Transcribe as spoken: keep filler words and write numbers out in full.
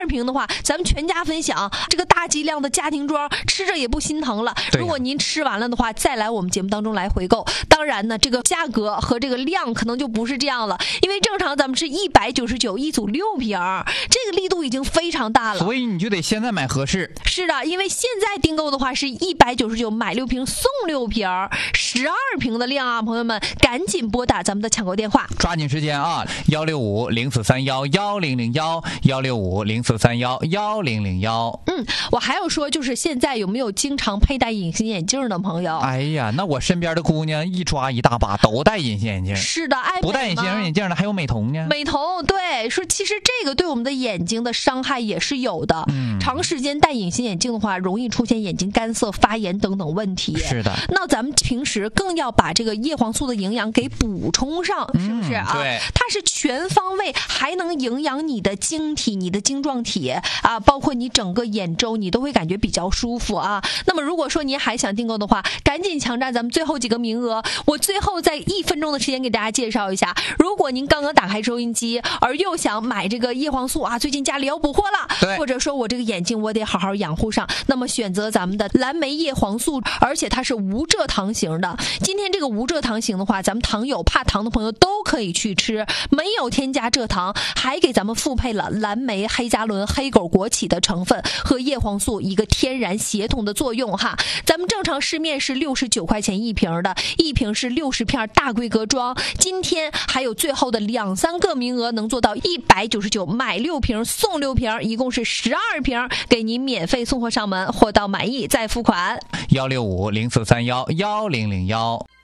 二瓶的话，咱们全家分享，这个大剂量的家庭装吃着也不心疼了。如果您吃完了的话，再来我们节目当中来回购。当然呢，这个价格和这个量可能就不是这样了，因为正常咱们是一百九十九一组六瓶，这个力度已经非常大了， 所以你就得现在买合适。 是的，因为现在订购的话是一百九十九买六瓶送六瓶，十二瓶的量啊，朋友们赶紧拨打咱们的抢购电话， 抓紧时间啊！幺六五零四三幺幺零零幺幺六五零四三幺幺零零幺。 嗯，我还有说，就是现在有没有经常佩戴隐形眼镜的朋友？ 哎呀，那我身边的姑娘一抓一大把都戴隐形眼镜。 是的，爱不戴隐形眼镜的还有美瞳呢。 美瞳，对，说其实这个对我们的眼睛的伤害也是有的。 嗯， 长时间戴隐形眼镜的话，容易出现眼睛干涩、发炎等等问题。 是的， 那咱们平时更要把这个叶黄素的营养给补充上，是不是啊？ 嗯、对， 它是全方位，还能营养你的晶体、你的晶状体啊，包括你整个眼周，你都会感觉比较舒服啊。那么如果说您还想订购的话，赶紧抢占咱们最后几个名额。我最后在一分钟的时间给大家介绍一下，如果您刚刚打开收音机，而又想买这个叶黄素啊，最近家里要补货了，或者说我这个眼睛我得好好养护上，那么选择咱们的蓝莓叶黄素，而且它是无蔗糖型的。今天这个无蔗糖型的话，咱们糖友怕糖的朋友都可以去吃，没有添加蔗糖，还给咱们复配了蓝莓、黑加仑、黑狗枸杞的成分和叶黄素一个天然协同的作用哈。咱们正常市面是六十九块钱一瓶的，一瓶是六十片大规格装，今天还有最后的两三个名额能做到一百九十九买六瓶送六瓶，一共是十二瓶，给您免费送货上门，货到满意再付款。 幺六五零四三幺幺零零幺。